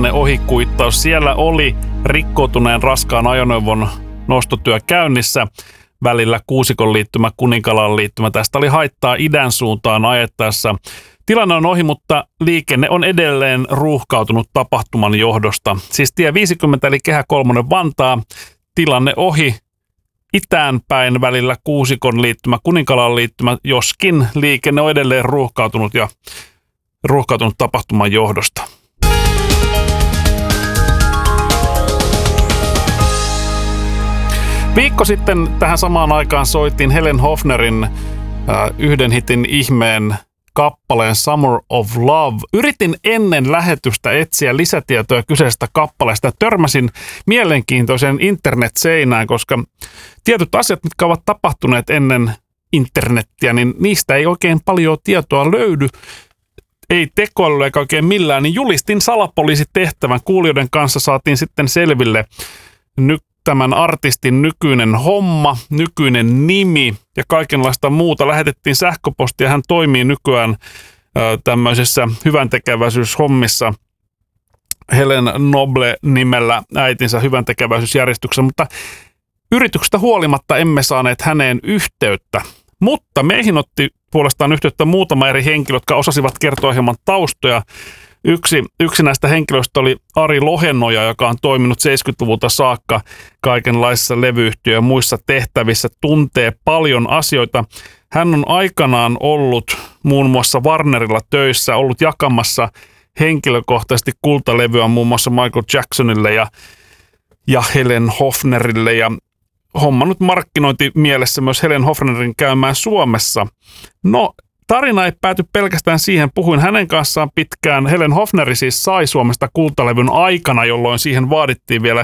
tilanneohikuittaus. Siellä oli rikkoutuneen raskaan ajoneuvon nostotyö käynnissä välillä Kuusikon liittymä, Kuninkalan liittymä. Tästä oli haittaa idän suuntaan ajettaessa. Tilanne on ohi, mutta liikenne on edelleen ruuhkautunut tapahtuman johdosta. Siis tie 50 eli Kehä 3 Vantaa, tilanne ohi itään päin välillä Kuusikon liittymä, Kuninkalan liittymä, joskin liikenne on edelleen ruuhkautunut tapahtuman johdosta. Viikko sitten tähän samaan aikaan soitin Helen Hofnerin yhden hitin ihmeen kappaleen Summer of Love. Yritin ennen lähetystä etsiä lisätietoja kyseisestä kappaleesta ja törmäsin mielenkiintoiseen internet-seinään, koska tietyt asiat, mitkä ovat tapahtuneet ennen internettiä, niin niistä ei oikein paljon tietoa löydy. Ei tekoälyllä eikä oikein millään, niin julistin salapoliisitehtävän. Kuulijoiden kanssa saatiin sitten selville tämän artistin nykyinen homma, nykyinen nimi ja kaikenlaista muuta. Lähetettiin sähköpostia, hän toimii nykyään tämmöisessä hyväntekeväisyyshommissa Helen Noble nimellä äitinsä hyväntekeväisyysjärjestyksessä, mutta yrityksestä huolimatta emme saaneet häneen yhteyttä. Mutta meihin otti puolestaan yhteyttä muutama eri henkilö, jotka osasivat kertoa hieman taustoja. Yksi näistä henkilöistä oli Ari Lohenoja, joka on toiminut 70-luvulta saakka kaikenlaisissa levyyhtiö- ja muissa tehtävissä, tuntee paljon asioita. Hän on aikanaan ollut muun muassa Warnerilla töissä, ollut jakamassa henkilökohtaisesti kultalevyä muun muassa Michael Jacksonille ja Helen Hofnerille ja hommannut markkinointimielessä myös Helen Hofnerin käymään Suomessa. No, tarina ei pääty pelkästään siihen. Puhuin hänen kanssaan pitkään. Helen Hofneri siis sai Suomesta kultalevyn aikana, jolloin siihen vaadittiin vielä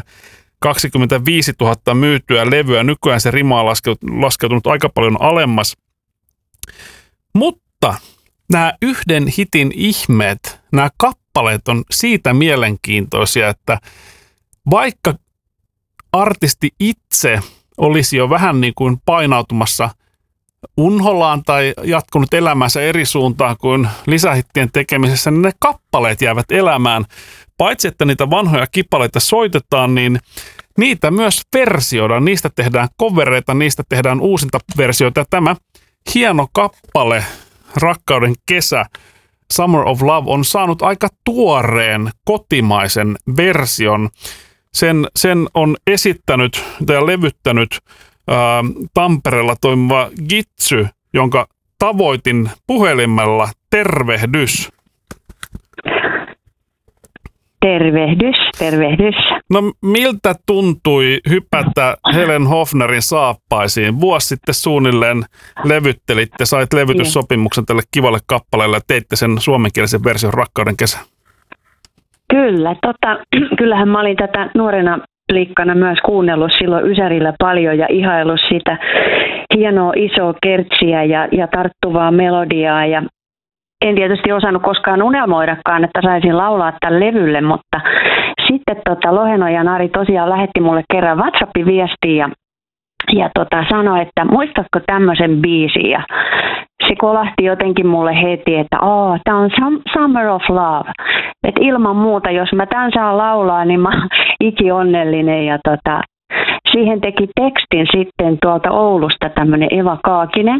25 000 myytyä levyä. Nykyään se rima on laskeutunut aika paljon alemmas. Mutta nämä yhden hitin ihmeet, nämä kappaleet on siitä mielenkiintoisia, että vaikka artisti itse olisi jo vähän niin kuin painautumassa unholaan tai jatkunut elämänsä eri suuntaan kuin lisähittien tekemisessä, niin ne kappaleet jäävät elämään. Paitsi että niitä vanhoja kippaleita soitetaan, niin niitä myös versioidaan. Niistä tehdään covereita, niistä tehdään uusinta versioita. Tämä hieno kappale, Rakkauden kesä, Summer of Love, on saanut aika tuoreen kotimaisen version. Sen on esittänyt ja levyttänyt Tampereella toimiva Gitsy, jonka tavoitin puhelimella. Tervehdys. Tervehdys. No miltä tuntui hypätä Helen Hofnerin saappaisiin? Vuosi sitten suunnilleen levyttelitte, sait levytyssopimuksen tälle kivalle kappaleelle ja teitte sen suomenkielisen version Rakkauden kesä. Kyllä, kyllähän mä olin tätä nuorena liikkana myös kuunnellut silloin Ysärillä paljon ja ihaillut sitä hienoa isoa kertsiä ja tarttuvaa melodiaa. Ja en tietysti osannut koskaan unelmoidakaan, että saisin laulaa tämän levylle, mutta sitten Loheno ja Nari tosiaan lähetti mulle kerran WhatsApp-viestiä ja sanoi, että muistatko tämmöisen biisin, ja se kolahti jotenkin mulle heti, että tämä on Summer of Love. Että ilman muuta, jos mä tämän saan laulaa, niin mä oon ikionnellinen. Ja siihen teki tekstin sitten tuolta Oulusta tämmöinen Eva Kaakinen.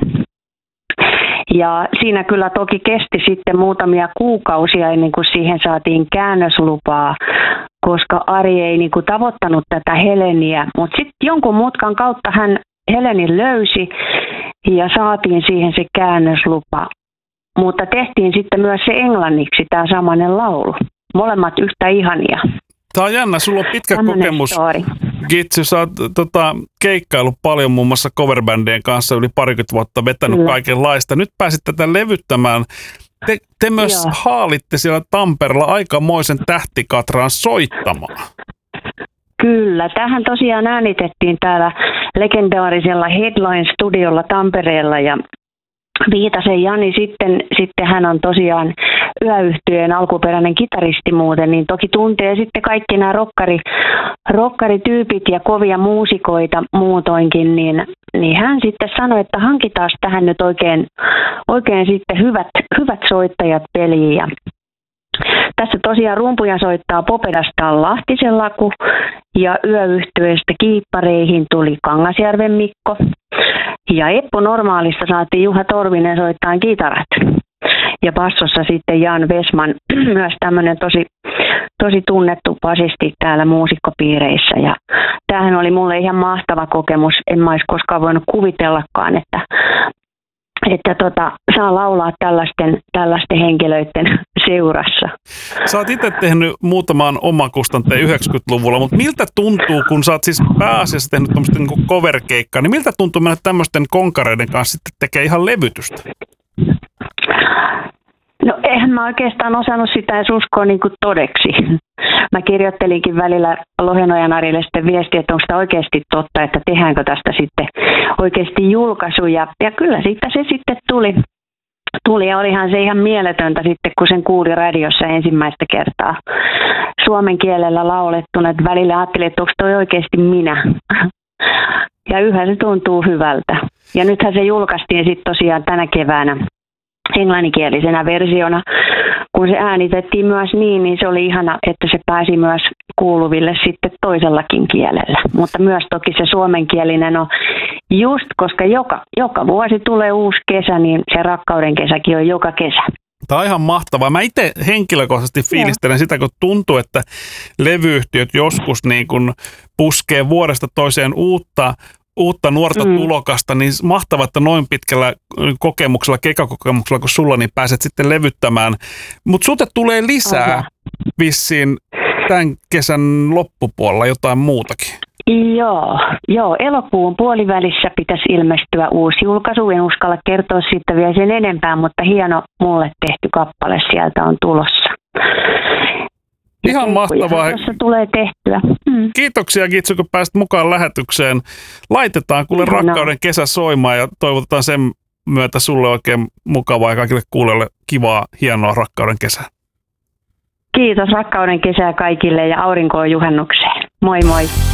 Ja siinä kyllä toki kesti sitten muutamia kuukausia ennen kuin siihen saatiin käännöslupaa, koska Ari ei niin kuin tavoittanut tätä Heleniä. Mutta sitten jonkun mutkan kautta hän Helenin löysi ja saatiin siihen se käännöslupa. Mutta tehtiin sitten myös se englanniksi tämä samainen laulu. Molemmat yhtä ihania. Tämä on jännä, sulla on pitkä kokemus. Gitsy, sä oot keikkaillut paljon muun muassa coverbändien kanssa, yli 20 vuotta vetänyt kaikenlaista. Nyt pääsit tätä levyttämään. Te myös haalitte siellä Tampereella aikamoisen tähtikatraan soittamaan. Kyllä, tähän tosiaan äänitettiin täällä legendaarisella Headline-studiolla Tampereella ja Viitasen Jani sitten hän on tosiaan Yöyhtyeen alkuperäinen kitaristi muuten, niin toki tuntee sitten kaikki nämä rokkarityypit ja kovia muusikoita muutoinkin, niin hän sitten sanoi, että hankitaan tähän nyt oikein sitten hyvät soittajat peliin. Ja Tässä tosiaan rumpuja soittaa Popedasta Lahtisen Laku ja yöyhtyeestä kiippareihin tuli Kangasjärven Mikko. Ja Eppu Normaalista saatiin Juha Torvinen soittaa kitarat. Ja bassossa sitten Jan Vesman, myös tämmöinen tosi tunnettu basisti täällä muusikkopiireissä. Ja tämähän oli mulle ihan mahtava kokemus. En mä olisi koskaan voinut kuvitellakaan, että saa laulaa tällaisten henkilöiden seurassa. Sä oot itse tehnyt muutaman omakustanteen 90-luvulla, mutta miltä tuntuu, kun sä oot siis pääasiassa tehnyt tämmöistä niin cover-keikkaa, niin miltä tuntuu mennä tämmöisten konkareiden kanssa sitten tekee ihan levytystä? No eihän mä oikeastaan osannut sitä edes uskoa niin kuin todeksi. Mä kirjoittelinkin välillä Lohenojan Arille sitten viestiä, että onko sitä oikeasti totta, että tehdäänkö tästä sitten oikeasti julkaisu. Ja kyllä siitä se sitten tuli ja olihan se ihan mieletöntä sitten, kun sen kuuli radiossa ensimmäistä kertaa suomen kielellä laulettuna. Että välillä ajattelin, että onko toi oikeasti minä. Ja yhä se tuntuu hyvältä. Ja nythän se julkaistiin sitten tosiaan tänä keväänä englanninkielisenä versiona. Kun se äänitettiin myös niin se oli ihana, että se pääsi myös kuuluville sitten toisellakin kielellä. Mutta myös toki se suomenkielinen on just, koska joka vuosi tulee uusi kesä, niin se Rakkauden kesäkin on joka kesä. Tämä on ihan mahtavaa. Mä itse henkilökohtaisesti fiilistelen sitä, kun tuntuu, että levyyhtiöt joskus niin kun puskee vuodesta toiseen uutta nuorta tulokasta, niin mahtavaa, että noin pitkällä kokemuksella, keikakokemuksella kuin sulla, niin pääset sitten levyttämään. Mutta sulta tulee lisää vissiin tämän kesän loppupuolella jotain muutakin. Joo, elokuun puolivälissä pitäisi ilmestyä uusi julkaisu. En uskalla kertoa siitä vielä sen enempää, mutta hieno mulle tehty kappale sieltä on tulossa. Ihan mahtavaa. Tuossa tulee tehtyä. Kiitoksia Gitsu, kun pääsit mukaan lähetykseen. Laitetaan kuule Rakkauden kesä soimaan ja toivotetaan sen myötä sulle oikein mukavaa ja kaikille kuulijoille kivaa, hienoa Rakkauden kesää. Kiitos, Rakkauden kesää kaikille ja aurinkoa juhannukseen. Moi moi.